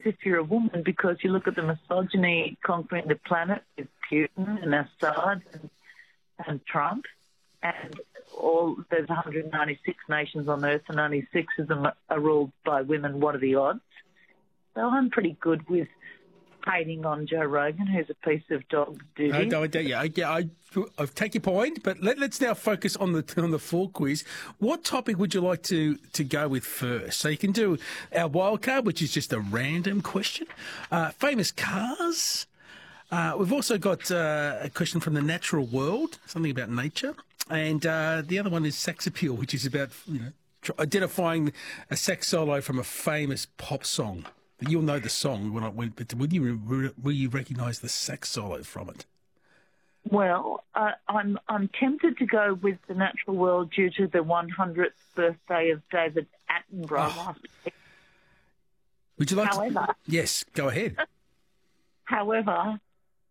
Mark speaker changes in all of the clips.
Speaker 1: if you're a woman, because you look at the misogyny conquering the planet with Putin and Assad and Trump, and there's 196 nations on Earth, and only 6 of them are ruled by women. What are the odds? So I'm pretty good with hating on Joe Rogan, who's a piece of dog duty.
Speaker 2: I take your point, but let's now focus on the full quiz. What topic would you like to go with first? So you can do our wild card, which is just a random question. Famous cars. We've also got a question from the natural world, something about nature, and the other one is sex appeal, which is about identifying a sex solo from a famous pop song. You'll know the song but will you recognise the sax solo from it?
Speaker 1: Well, I'm tempted to go with the natural world due to the 100th birthday of David Attenborough last week.
Speaker 2: Would you like to? Yes, go ahead.
Speaker 1: However,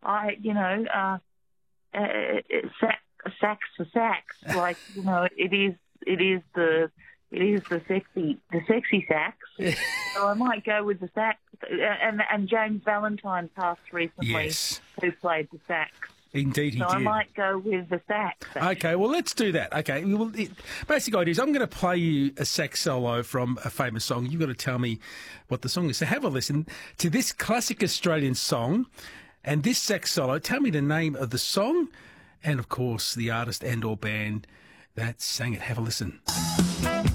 Speaker 1: sax for sax, like it is the sexy sax. So I might go with the sax. And James Valentine passed recently,
Speaker 2: yes,
Speaker 1: who played the sax.
Speaker 2: Indeed, he did.
Speaker 1: I might go with the sax. Actually.
Speaker 2: Okay, well, let's do that. Okay, basic idea is I'm going to play you a sax solo from a famous song. You've got to tell me what the song is. So have a listen to this classic Australian song and this sax solo. Tell me the name of the song and, of course, the artist and or band that sang it. Have a listen.